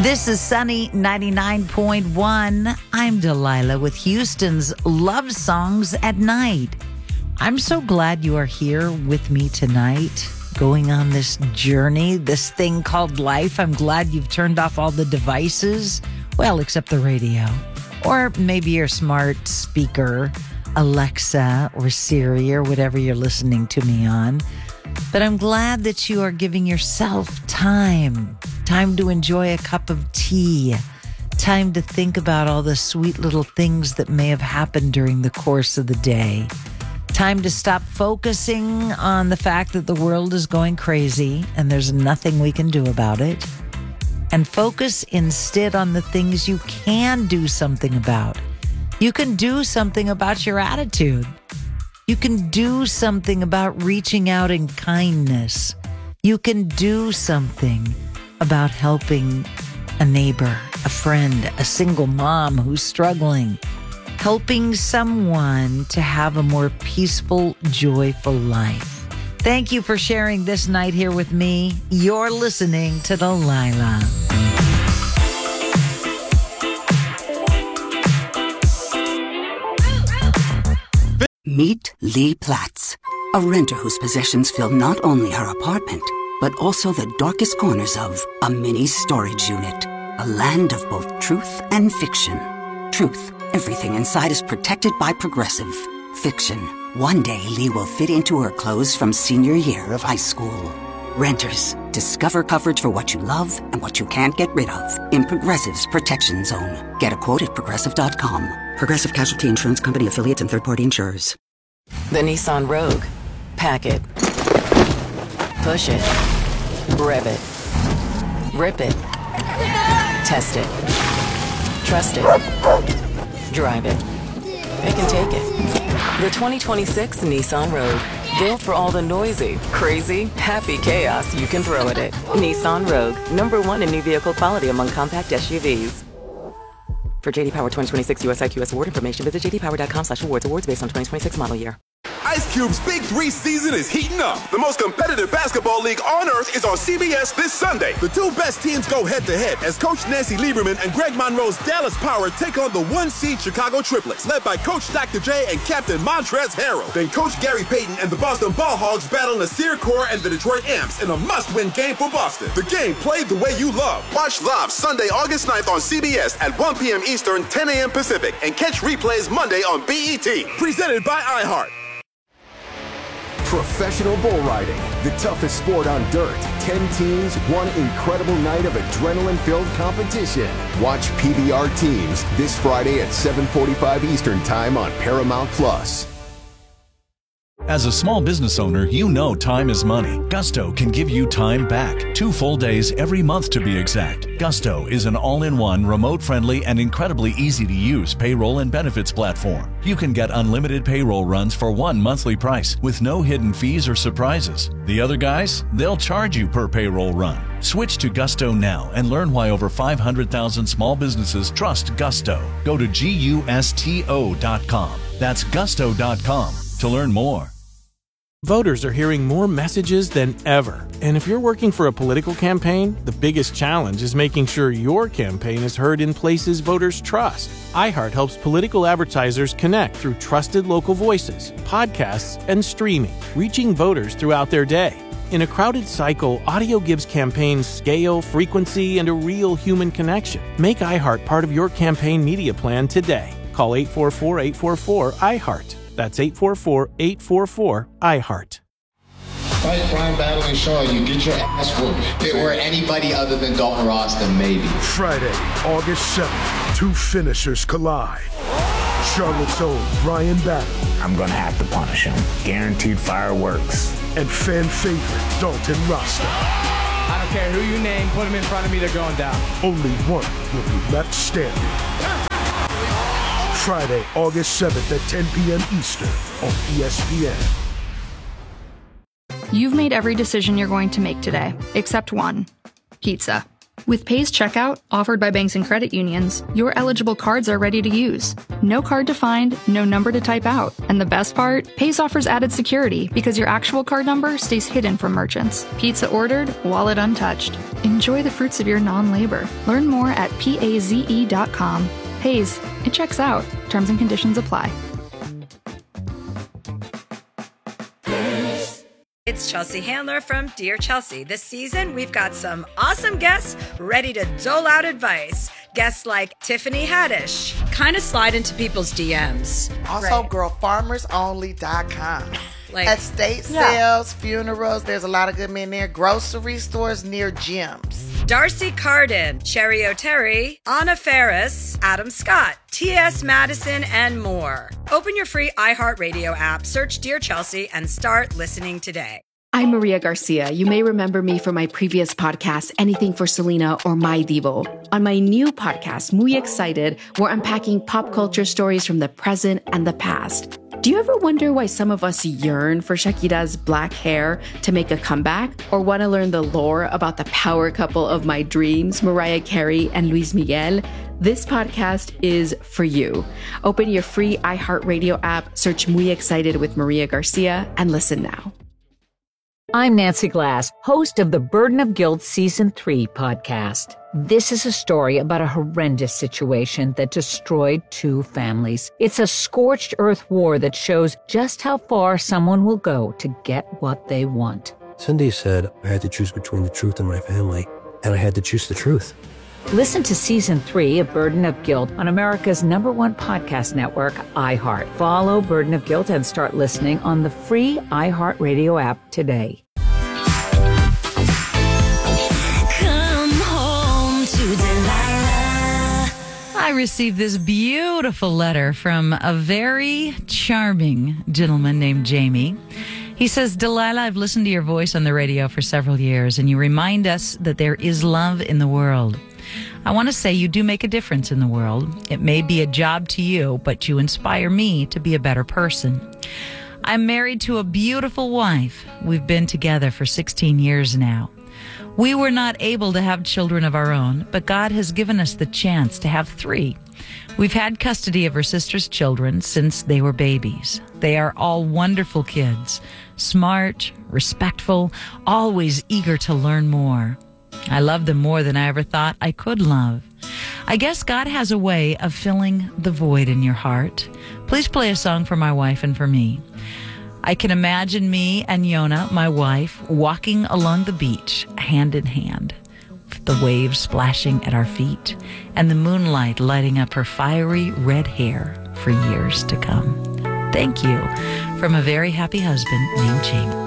This is Sunny 99.1. I'm Delilah with Houston's Love Songs at Night. I'm so glad you are here with me tonight, going on this journey, this thing called life. I'm glad you've turned off all the devices, well, except the radio, or maybe your smart speaker, Alexa or Siri or whatever you're listening to me on. But I'm glad that you are giving yourself time to enjoy a cup of tea, time to think about all the sweet little things that may have happened during the course of the day, time to stop focusing on the fact that the world is going crazy and there's nothing we can do about it, and focus instead on the things you can do something about. You can do something about your attitude. You can do something about reaching out in kindness. You can do something about helping a neighbor, a friend, a single mom who's struggling, helping someone to have a more peaceful, joyful life. Thank you for sharing this night here with me. You're listening to Delilah. Meet Lee Platts, a renter whose possessions fill not only her apartment, but also the darkest corners of a mini storage unit. A land of both truth and fiction. Truth, everything inside is protected by Progressive. Fiction, one day Lee will fit into her clothes from senior year of high school. Renters, discover coverage for what you love and what you can't get rid of in Progressive's Protection Zone. Get a quote at Progressive.com. Progressive Casualty Insurance Company affiliates and third-party insurers. The Nissan Rogue. Pack it. Push it. Rev it. Rip it. Test it. Trust it. Drive it. It can take it. The 2026 Nissan Rogue. Built for all the noisy, crazy, happy chaos you can throw at it. Nissan Rogue. #1 in new vehicle quality among compact SUVs. For JD Power 2026 US IQS award information, visit jdpower.com/awards. Awards based on 2026 model year. Ice Cube's Big 3 season is heating up. The most competitive basketball league on earth is on CBS this Sunday. The two best teams go head-to-head as Coach Nancy Lieberman and Greg Monroe's Dallas Power take on the 1-seed Chicago Triplets, led by Coach Dr. J and Captain Montrezl Harrell. Then Coach Gary Payton and the Boston Ball Hogs battle Nasir Kaur and the Detroit Amps in a must-win game for Boston. The game played the way you love. Watch live Sunday, August 9th on CBS at 1 p.m. Eastern, 10 a.m. Pacific, and catch replays Monday on BET. Presented by iHeart. Professional bull riding, the toughest sport on dirt. 10 teams, one incredible night of adrenaline-filled competition. Watch PBR Teams this Friday at 7:45 Eastern Time on Paramount+. As a small business owner, you know time is money. Gusto can give you time back. 2 full days every month to be exact. Gusto is an all-in-one, remote-friendly, and incredibly easy-to-use payroll and benefits platform. You can get unlimited payroll runs for one monthly price with no hidden fees or surprises. The other guys, they'll charge you per payroll run. Switch to Gusto now and learn why over 500,000 small businesses trust Gusto. Go to GUSTO.com. That's Gusto.com to learn more. Voters are hearing more messages than ever. And if you're working for a political campaign, the biggest challenge is making sure your campaign is heard in places voters trust. iHeart helps political advertisers connect through trusted local voices, podcasts, and streaming, reaching voters throughout their day. In a crowded cycle, audio gives campaigns scale, frequency, and a real human connection. Make iHeart part of your campaign media plan today. Call 844-844-iHeart. That's 844-844-iHeart. Fight Brian Battling Shaw, you get your ass whooped. If it were anybody other than Dalton Ross, then maybe. Friday, August 7th, two finishers collide. Charlotte's own Brian Battling. I'm going to have to punish him. Guaranteed fireworks. And fan favorite Dalton Rasta. I don't care who you name, put him in front of me, they're going down. Only one will be left standing. Friday, August 7th at 10 p.m. Eastern on ESPN. You've made every decision you're going to make today, except one. Pizza. With Pay's checkout, offered by banks and credit unions, your eligible cards are ready to use. No card to find, no number to type out. And the best part? Pay's offers added security because your actual card number stays hidden from merchants. Pizza ordered, wallet untouched. Enjoy the fruits of your non-labor. Learn more at paze.com. Pay's, it checks out. Terms and conditions apply. It's Chelsea Handler from Dear Chelsea. This season, we've got some awesome guests ready to dole out advice. Guests like Tiffany Haddish, kind of slide into people's DMs. Also, girlfarmersonly.com. Like estate sales, funerals, there's a lot of good men there. Grocery stores near gyms. Darcy Carden, Cherry O'Terry, Anna Ferris, Adam Scott, T.S. Madison, and more. Open your free iHeartRadio app, search Dear Chelsea, and start listening today. I'm Maria Garcia. You may remember me from my previous podcast, Anything for Selena or My Divo. On my new podcast, Muy Excited, we're unpacking pop culture stories from the present and the past. Do you ever wonder why some of us yearn for Shakira's black hair to make a comeback? Or want to learn the lore about the power couple of my dreams, Mariah Carey and Luis Miguel? This podcast is for you. Open your free iHeartRadio app, search Muy Excited with Maria Garcia, and listen now. I'm Nancy Glass, host of the Burden of Guilt Season 3 podcast. This is a story about a horrendous situation that destroyed 2 families. It's a scorched earth war that shows just how far someone will go to get what they want. Cindy said I had to choose between the truth and my family, and I had to choose the truth. Listen to Season 3 of Burden of Guilt on America's #1 podcast network, iHeart. Follow Burden of Guilt and start listening on the free iHeartRadio app today. Come home to Delilah. I received this beautiful letter from a very charming gentleman named Jamie. He says, Delilah, I've listened to your voice on the radio for several years, and you remind us that there is love in the world. I want to say you do make a difference in the world. It may be a job to you, but you inspire me to be a better person. I'm married to a beautiful wife. We've been together for 16 years now. We were not able to have children of our own, but God has given us the chance to have 3. We've had custody of her sister's children since they were babies. They are all wonderful kids, smart, respectful, always eager to learn more. I love them more than I ever thought I could love. I guess God has a way of filling the void in your heart. Please play a song for my wife and for me. I can imagine me and Yona, my wife, walking along the beach, hand in hand, with the waves splashing at our feet and the moonlight lighting up her fiery red hair for years to come. Thank you. From a very happy husband named Jamie.